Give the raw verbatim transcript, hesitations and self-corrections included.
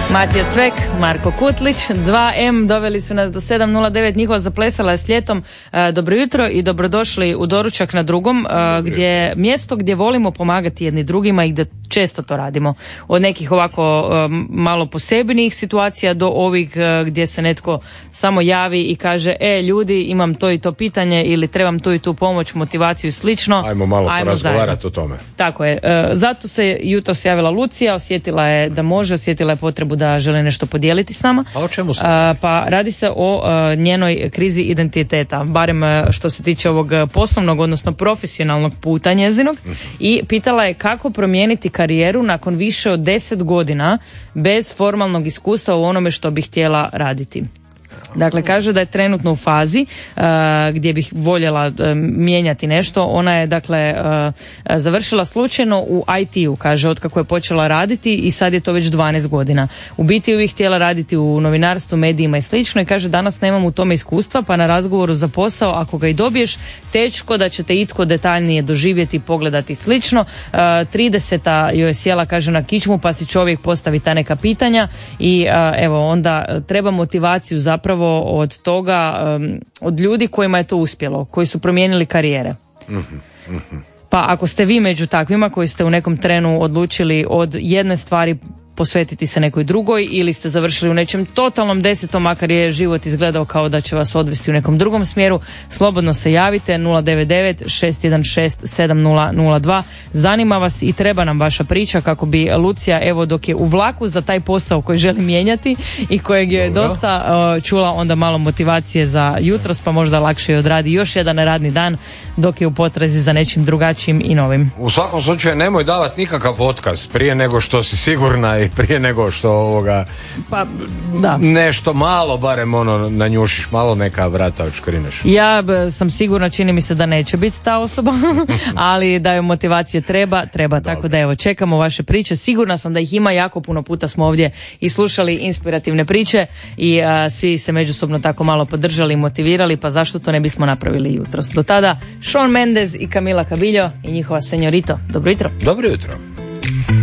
Matija Cvek, Marko Kutlić, dva em doveli su nas do sedam nula devet, njihova zaplesala je s ljetom. E, dobro jutro i dobrodošli u doručak na drugom, e, gdje mjesto gdje volimo pomagati jedni drugima i gdje često to radimo. Od nekih ovako e, malo posebnijih situacija do ovih e, gdje se netko samo javi i kaže, e ljudi, imam to i to pitanje ili trebam tu i tu pomoć, motivaciju i slično. Ajmo malo porazgovarati o tome. Tako je. E, zato se jutros javila Lucija, osjetila je da može, osjetila je potrebu da želi nešto podijeliti s nama. A o čemu se? A, pa radi se o a, njenoj krizi identiteta, barem a, što se tiče ovog poslovnog, odnosno profesionalnog puta njezinog. Mm-hmm. I pitala je kako promijeniti karijeru nakon više od deset godina bez formalnog iskustva u onome što bi htjela raditi. Dakle, kaže da je trenutno u fazi uh, gdje bih voljela uh, mijenjati nešto. Ona je, dakle, uh, završila slučajno u I T-u, kaže, otkako je počela raditi i sad je to već dvanaest godina. U biti bih htjela raditi u novinarstvu, medijima i slično i kaže, danas nemam u tome iskustva, pa na razgovoru za posao, ako ga i dobiješ, teško da ćete itko detaljnije doživjeti, pogledati slično. Uh, trideseta joj je sjela, kaže, na kičmu, pa si čovjek postavi ta neka pitanja i uh, evo, onda treba motivaciju zapravo od toga, um, od ljudi kojima je to uspjelo, koji su promijenili karijere. Mm-hmm, mm-hmm. Pa ako ste vi među takvima koji ste u nekom trenu odlučili od jedne stvari posvetiti se nekoj drugoj ili ste završili u nečem totalnom desetom, makar je život izgledao kao da će vas odvesti u nekom drugom smjeru, slobodno se javite nula devet devet šest jedan šest sedam nula nula dva. Zanima vas i treba nam vaša priča kako bi Lucija, evo dok je u vlaku za taj posao koji želi mijenjati i kojeg je Dobro. dosta uh, čula, onda malo motivacije za jutros, pa možda lakše odradi još jedan radni dan dok je u potrazi za nečim drugačijim i novim. U svakom slučaju nemoj davati nikakav otkaz prije nego što si sigurna i prije nego što ovoga pa, da. nešto malo barem ono nanjušiš, malo neka vrata odškrineš. Ja b, sam sigurna, čini mi se da neće biti ta osoba, ali da joj motivacije treba, treba. Dobre. Tako da evo, čekamo vaše priče, sigurna sam da ih ima, jako puno puta smo ovdje i slušali inspirativne priče i a, svi se međusobno tako malo podržali i motivirali, pa zašto to ne bismo napravili jutros. Do tada, Shawn Mendes i Camila Cabello i njihova Señorito. Dobro jutro. Dobro jutro.